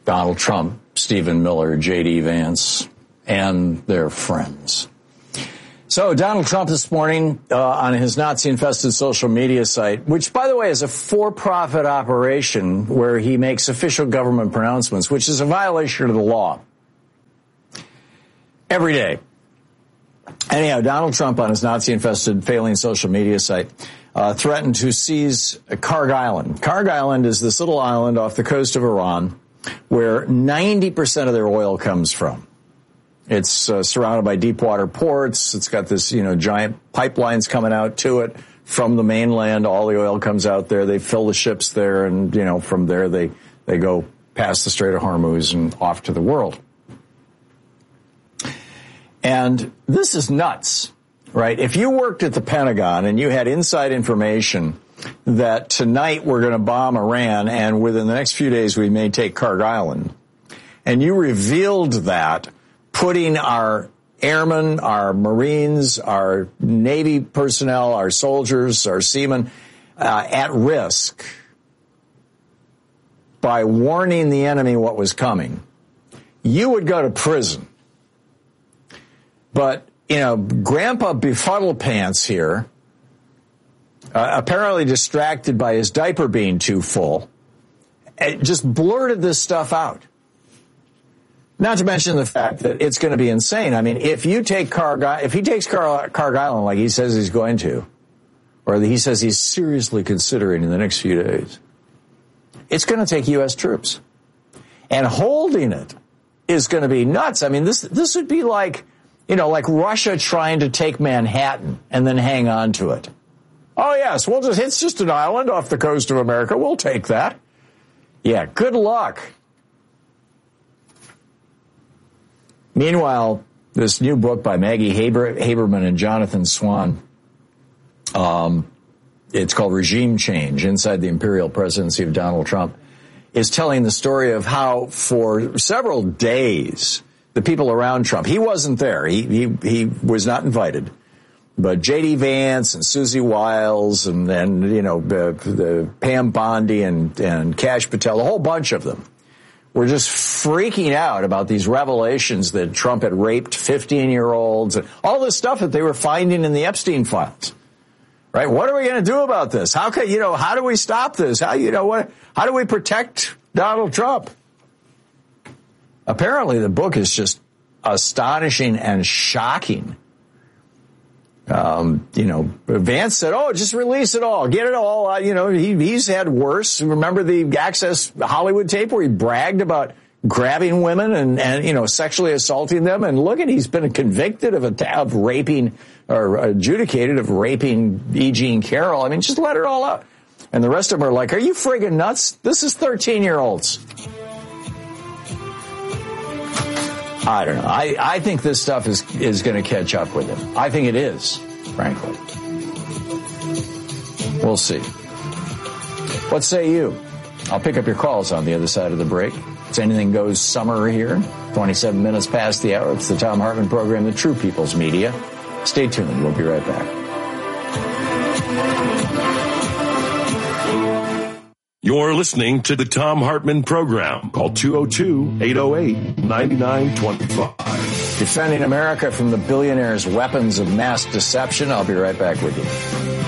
Donald Trump, Stephen Miller, J.D. Vance, and their friends. So Donald Trump this morning on his Nazi-infested social media site, which, by the way, is a for-profit operation where he makes official government pronouncements, which is a violation of the law, every day. Anyhow, Donald Trump on his Nazi-infested failing social media site threatened to seize Karg Island. Karg Island is this little island off the coast of Iran where 90% of their oil comes from. It's surrounded by deep water ports. It's got this, giant pipelines coming out to it from the mainland. All the oil comes out there. They fill the ships there, and, from there they go past the Strait of Hormuz and off to the world. And this is nuts, right? If you worked at the Pentagon and you had inside information that tonight we're going to bomb Iran and within the next few days we may take Karg Island, and you revealed that, putting our airmen, our Marines, our Navy personnel, our soldiers, our seamen at risk by warning the enemy what was coming, you would go to prison. But, Grandpa Befuddle Pants here, apparently distracted by his diaper being too full, just blurted this stuff out. Not to mention the fact that it's going to be insane. I mean, if he takes Karg Island like he says he's going to, or he says he's seriously considering in the next few days, it's going to take U.S. troops. And holding it is going to be nuts. I mean, this would be like, like Russia trying to take Manhattan and then hang on to it. Oh, yes, it's just an island off the coast of America. We'll take that. Yeah, good luck. Meanwhile, this new book by Maggie Haberman and Jonathan Swan, it's called Regime Change, Inside the Imperial Presidency of Donald Trump, is telling the story of how for several days the people around Trump, he wasn't there, he was not invited, but J.D. Vance and Susie Wiles and the Pam Bondi and Kash Patel, a whole bunch of them, were just freaking out about these revelations that Trump had raped 15-year-olds and all this stuff that they were finding in the Epstein files. Right? What are we going to do about this? How do we stop this? How do we protect Donald Trump? Apparently the book is just astonishing and shocking. Vance said, just release it all. Get it all out. He's had worse. Remember the Access Hollywood tape where he bragged about grabbing women and sexually assaulting them? And look he's been convicted of raping or adjudicated of raping E. Jean Carroll. I mean, just let it all out. And the rest of them are like, are you friggin' nuts? This is 13-year-olds. I don't know. I think this stuff is going to catch up with him. I think it is, frankly. We'll see. What say you? I'll pick up your calls on the other side of the break. It's Anything Goes summer here. 27 minutes past the hour. It's the Thom Hartmann program, the True People's Media. Stay tuned. We'll be right back. You're listening to the Thom Hartmann program. Call 202-808-9925. Defending America from the billionaires' weapons of mass deception. I'll be right back with you.